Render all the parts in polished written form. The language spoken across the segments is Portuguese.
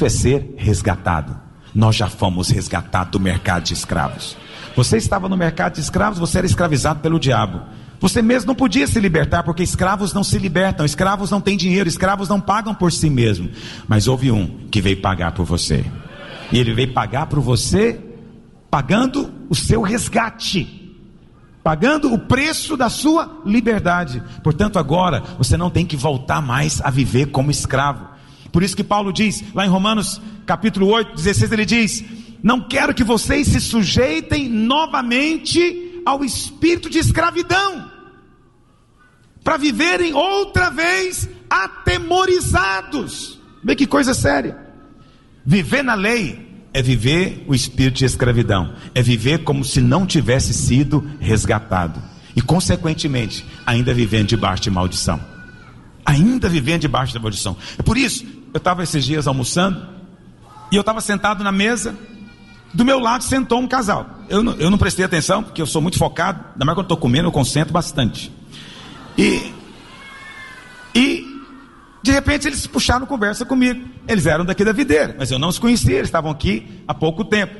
Isso é ser resgatado. Nós já fomos resgatados do mercado de escravos. Você estava no mercado de escravos, você era escravizado pelo diabo. Você mesmo não podia se libertar, porque escravos não se libertam, escravos não têm dinheiro, escravos não pagam por si mesmo. Mas houve um que veio pagar por você. E ele veio pagar por você, pagando o seu resgate, pagando o preço da sua liberdade. Portanto, agora você não tem que voltar mais a viver como escravo. Por isso que Paulo diz, lá em Romanos capítulo 8, 16, ele diz: não quero que vocês se sujeitem novamente ao espírito de escravidão, para viverem outra vez atemorizados. Vê que coisa séria. Viver na lei é viver o espírito de escravidão, é viver como se não tivesse sido resgatado, e consequentemente ainda vivendo debaixo de maldição, ainda vivendo debaixo da maldição. É por isso, eu estava esses dias almoçando, e eu estava sentado na mesa, do meu lado sentou um casal. Eu não prestei atenção, porque eu sou muito focado, ainda mais quando estou comendo, eu concentro bastante. E de repente eles puxaram conversa comigo. Eles eram daqui da videira, mas eu não os conhecia, eles estavam aqui há pouco tempo.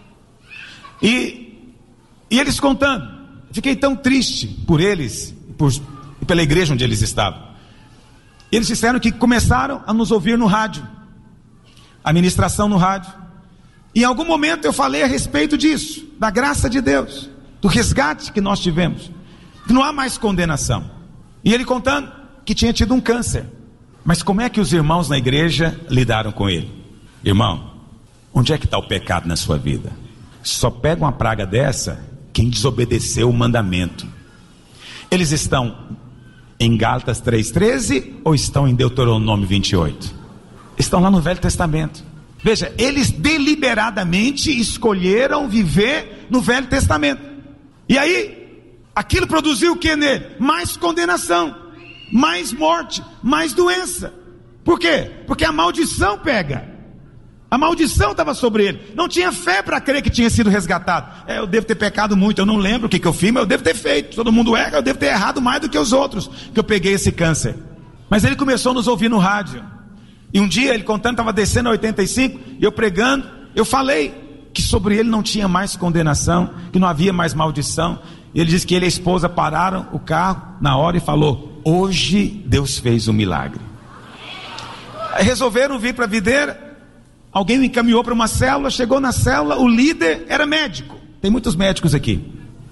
E eles contando, fiquei tão triste por eles e pela igreja onde eles estavam. Eles disseram que começaram a nos ouvir no rádio, a ministração no rádio. E em algum momento eu falei a respeito disso, da graça de Deus, do resgate que nós tivemos, que não há mais condenação. E ele contando que tinha tido um câncer. Mas como é que os irmãos na igreja lidaram com ele? Irmão, onde é que está o pecado na sua vida? Só pega uma praga dessa quem desobedeceu o mandamento. Eles estão em Gálatas 3,13 ou estão em Deuteronômio 28? Estão lá no Velho Testamento. Veja, eles deliberadamente escolheram viver no Velho Testamento. E aí, aquilo produziu o que nele? Mais condenação, mais morte, mais doença. Por quê? Porque a maldição pega. A maldição estava sobre ele. Não tinha fé para crer que tinha sido resgatado. Eu devo ter pecado muito, eu não lembro o que eu fiz, mas eu devo ter feito. Todo mundo erra, eu devo ter errado mais do que os outros, que eu peguei esse câncer. Mas ele começou a nos ouvir no rádio. E um dia ele contando, estava descendo a 85, e eu pregando, eu falei que sobre ele não tinha mais condenação, que não havia mais maldição. E ele disse que ele e a esposa pararam o carro na hora e falou: hoje Deus fez um milagre. Aí resolveram vir para a videira. Alguém me encaminhou para uma célula, chegou na célula, o líder era médico. Tem muitos médicos aqui.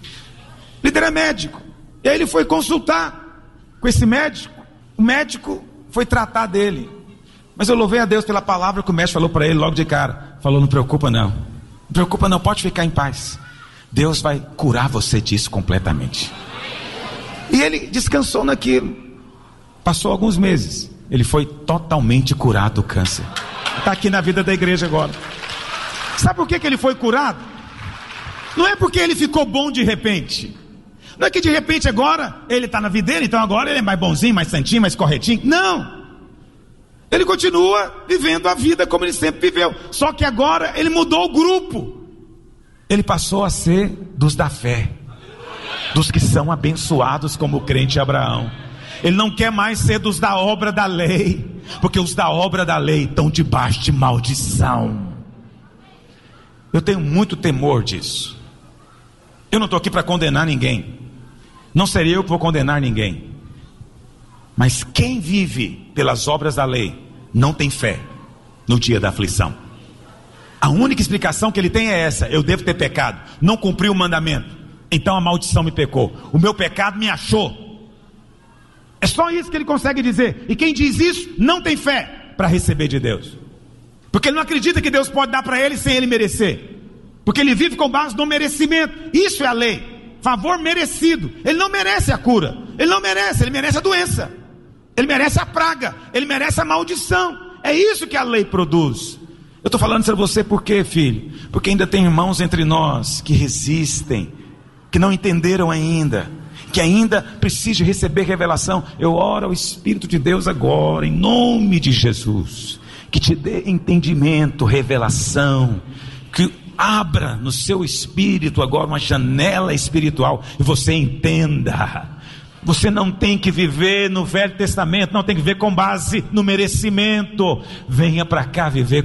O líder é médico. E aí ele foi consultar com esse médico. O médico foi tratar dele. Mas eu louvei a Deus pela palavra que o médico falou para ele logo de cara. Falou: não preocupa não. Não preocupa não, pode ficar em paz. Deus vai curar você disso completamente. E ele descansou naquilo. Passou alguns meses. Ele foi totalmente curado do câncer. Está aqui na vida da igreja agora. Sabe por que ele foi curado? Não é porque ele ficou bom de repente. Não é que de repente agora ele está na videira, então agora ele é mais bonzinho, mais santinho, mais corretinho. Não. Ele continua vivendo a vida como ele sempre viveu. Só que agora ele mudou o grupo. Ele passou a ser dos da fé, dos que são abençoados como o crente Abraão. Ele não quer mais ser dos da obra da lei, porque os da obra da lei estão debaixo de maldição. Eu tenho muito temor disso. Eu não estou aqui para condenar ninguém. Não serei eu que vou condenar ninguém. Mas quem vive pelas obras da lei não tem fé no dia da aflição. A única explicação que ele tem é essa: eu devo ter pecado, não cumpri o mandamento, então a maldição me pecou, o meu pecado me achou. É só isso que ele consegue dizer. E quem diz isso não tem fé para receber de Deus, porque ele não acredita que Deus pode dar para ele sem ele merecer, porque ele vive com base no merecimento. Isso é a lei, favor merecido. Ele não merece a cura, ele não merece, ele merece a doença, ele merece a praga, ele merece a maldição. É isso que a lei produz. Eu estou falando isso para você por quê, filho? Porque ainda tem irmãos entre nós que resistem, que não entenderam ainda, que ainda precisam receber revelação. Eu oro ao Espírito de Deus agora, em nome de Jesus, que te dê entendimento, revelação, que abra no seu espírito agora uma janela espiritual, e você entenda. Você não tem que viver no Velho Testamento, não tem que viver com base no merecimento. Venha para cá viver